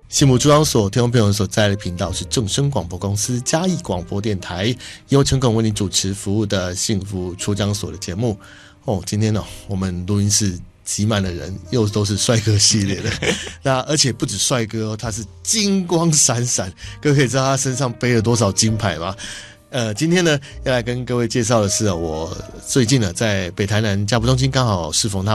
幸福出张所听众朋友所在的频道是正声广播公司嘉义广播电台，由陈孔为您主持服务的幸福出张所的节目。今天我们录音室挤满了人，又都是帅哥系列的。那而且不止帅哥他是金光闪闪，各位可以知道他身上背了多少金牌吗？今天呢要来跟各位介绍的是我最近呢在北台南家福中心刚好适逢他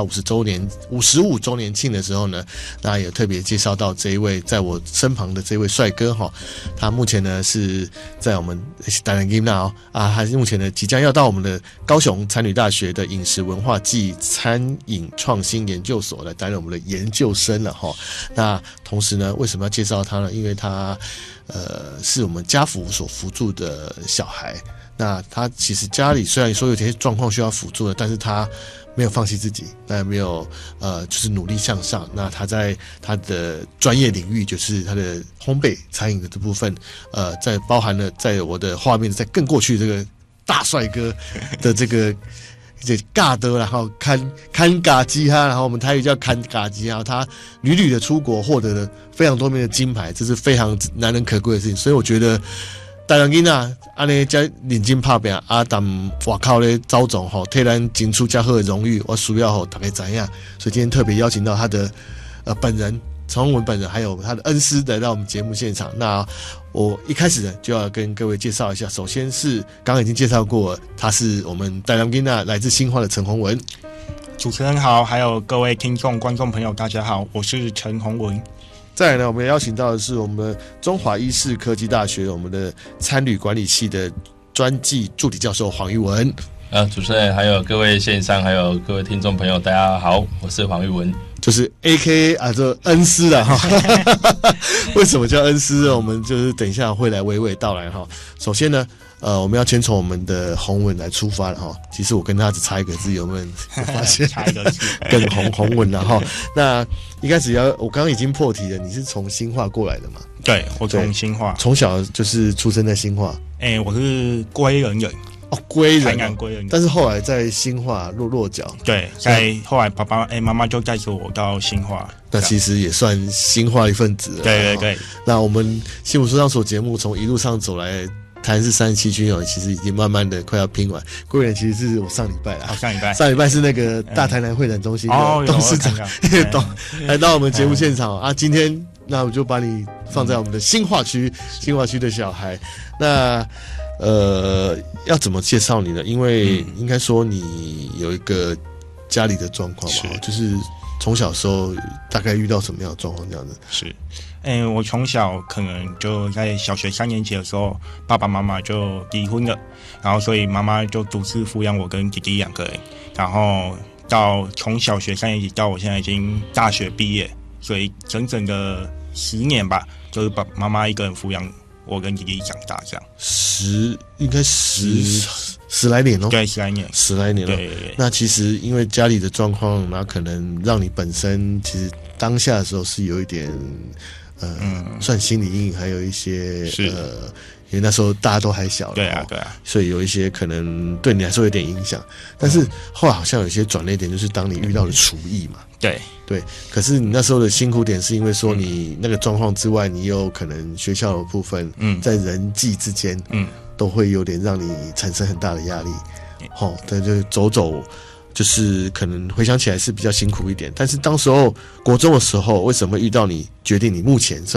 55周年庆的时候呢，那也特别介绍到这一位在我身旁的这位帅哥他目前呢是在我们台南金纳他目前呢即将要到我们的高雄餐旅大学的饮食文化暨餐饮创新研究所来担任我们的研究生了那同时呢为什么要介绍他呢？因为他是我们家福所辅助的小孩，那他其实家里虽然说有些状况需要辅助的，但是他没有放弃自己，那没有就是努力向上。那他在他的专业领域，就是他的烘焙餐饮的这部分，在包含了在我的画面在更过去这个大帅哥的这个尬的，然后看嘎基哈，然后我们台语叫看嘎基哈，他屡屡的出国获得了非常多面的金牌，这是非常难能可贵的事情。所以我觉得台湾囡仔安尼才认真打拼，但外口咧招总替咱争取较好的荣誉，我需要大家知影。所以今天特别邀请到他的本人陈宏文本人，还有他的恩师来到我们节目现场。那我一开始呢就要跟各位介绍一下，首先是刚刚已经介绍过，他是我们台湾囡仔来自新化的陈宏文。 主持人好，还有各位听众观众朋友大家好，我是陈宏文。 再来呢，我们邀请到的是我们的中华医事科技大学我们的餐旅管理系的专技助理教授黄玉文。 主持人还有各位线上还有各位听众朋友大家好，我是黄玉文， 就是 AKA 这恩师为什么叫恩师呢？我们就是等一下会来娓娓道来首先呢我们要先从我们的宏文来出发了其实我跟他只差一个字，有没有发现？ 差一个字， 更宏文了那一开始我刚刚已经破题了，你是从新化过来的嘛？ 对，我从新化， 从小就是出生在新化。 我是归仁人。 归仁， 台南归仁， 但是后来在新化落脚。 对，在后来妈妈就带着我到新化， 那其实也算新化一份子了。 对对对。那我们幸福说唱所节目从一路上走来，台南市37区其实已经慢慢的快要拼完。归仁其实是我上礼拜啦，上礼拜是那个大台南会展中心的董事长来到我们节目现场今天那我就把你放在我们的新化区的小孩。那要怎么介绍你呢？因为应该说你有一个家里的状况嘛，就是从小时候大概遇到什么样的状况这样子？ 是，我从小可能就在小学3年级的时候，爸爸妈妈就离婚了，然后所以妈妈就独自抚养我跟弟弟2个人，然后到从小学3年级到我现在已经大学毕业，所以整整的10年吧，就是把妈妈一个人抚养我跟弟弟长大这样。 应该十来年对，10来年了。对，那其实因为家里的状况，那可能让你本身其实当下的时候是有一点算心理阴影，还有一些因为那时候大家都还小了， 对啊， 所以有一些可能对你来说有点影响。但是后来好像有些转捩点，就是当你遇到了厨艺嘛，对。可是你那时候的辛苦点是因为说你那个状况之外，你有可能学校的部分，在人际之间，都会有点让你产生很大的压力，对，就走。就是可能回想起来是比较辛苦一点，但是当时候国中的时候，为什么会遇到你决定你目前